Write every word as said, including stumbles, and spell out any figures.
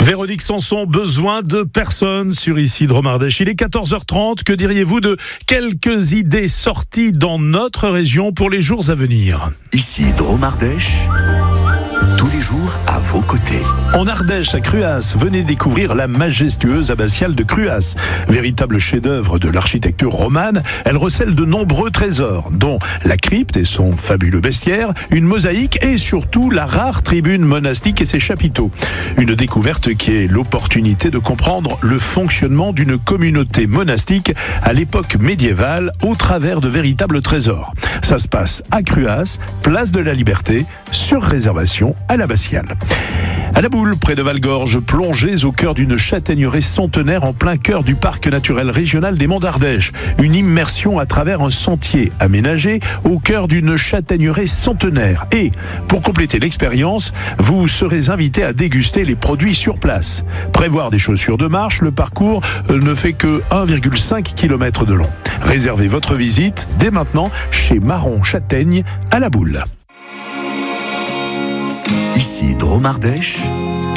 Véronique Sanson, besoin de personnes sur Ici Dromardèche. Il est quatorze heures trente. Que diriez-vous de quelques idées sorties dans notre région pour les jours à venir? Ici Dromardèche, tous les jours à vos côtés. En Ardèche, à Cruas, venez découvrir la majestueuse abbatiale de Cruas. Véritable chef-d'œuvre de l'architecture romane, elle recèle de nombreux trésors, dont la crypte et son fabuleux bestiaire, une mosaïque et surtout la rare tribune monastique et ses chapiteaux. Une découverte qui est l'opportunité de comprendre le fonctionnement d'une communauté monastique à l'époque médiévale au travers de véritables trésors. Ça se passe à Cruas, place de la Liberté, sur réservation à l'abbatiale. À la Boule, près de Valgorge, plongez au cœur d'une châtaigneraie centenaire en plein cœur du parc naturel régional des Monts d'Ardèche. Une immersion à travers un sentier aménagé au cœur d'une châtaigneraie centenaire. Et, pour compléter l'expérience, vous serez invité à déguster les produits sur place. Prévoir des chaussures de marche, le parcours ne fait que un virgule cinq kilomètres de long. Réservez votre visite dès maintenant chez Marron Châtaigne à la Boule. Ici Dromardèche,